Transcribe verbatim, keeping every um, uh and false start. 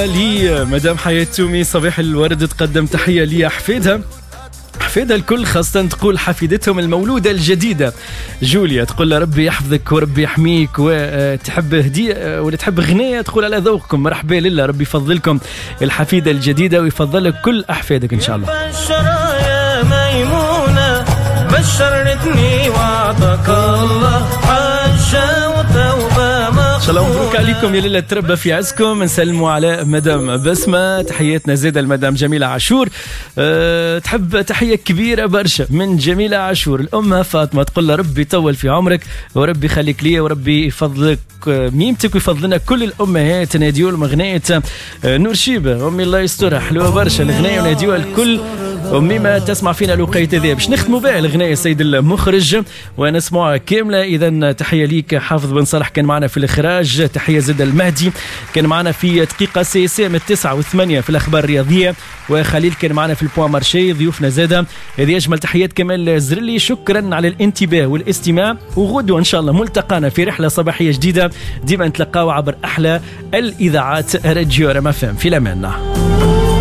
لي مدام حياة تومي صباح الورد، تقدم تحية لي حفيدها حفيدها الكل، خاصة تقول حفيدتهم المولودة الجديدة جوليا، تقول لها ربي يحفظك وربي يحميك، وتحب هدية ولا تحب غنية تقول على ذوقكم. مرحبا لله، ربي يفضلكم الحفيدة الجديدة ويفضلك كل أحفادك إن شاء الله. يا ميمونة بشرتني وعطاك الله حاجة وتوبة. إن شاء الله مبروك عليكم يا ليلة تربى في عزكم. نسلموا على مدام بسمة، تحياتنا زيادة المدام جميلة عاشور. أه تحب تحية كبيرة برشا من جميلة عاشور الأمة فاطمة، تقول لها ربي يطول في عمرك وربي يخليك لي وربي يفضلك ميمتك ويفضلنا كل الأمهات. ناديو المغنية نور شيبة أمي الله يسترها، حلوة برشا الغناية وناديوها الكل أمي ما تسمع فينا الوقيت ذي باش نختموا بها الغناية السيد المخرج ونسمعها كاملة. إذا تحية ليك حافظ بن صالح كان معنا في الإخراج، تحية زد المهدي كان معنا في دقيقة سي سي من التسعة وثمانية في الأخبار الرياضية، وخليل كان معنا في البوان مارشي ضيوفنا زادة. هذه أجمل تحيات كمال زرلي، شكرا على الانتباه والاستماع، وغدوة إن شاء الله ملتقانا في رحلة صباحية جديدة ديما نتلقاو عبر أحلى الإذاعات راديو رام اف ام. في الأمان.